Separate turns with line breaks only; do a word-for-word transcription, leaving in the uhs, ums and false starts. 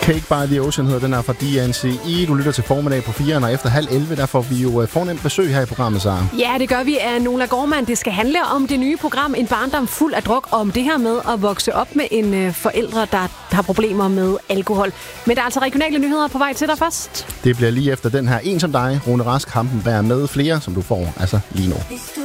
Cake by the Ocean hedder den her fra D N C E. Du lytter til formiddag på firen, og efter halv elleve, der får vi jo fornemt besøg her i programmet, Sara.
Ja, det gør vi af Nola Gormand. Det skal handle om det nye program En barndom fuld af druk, om det her med at vokse op med en øh, forældre, der har problemer med alkohol. Men der er altså regionale nyheder på vej til dig først.
Det bliver lige efter den her En som dig. Rune Rask, Hampenberg med flere, som du får altså lige nu.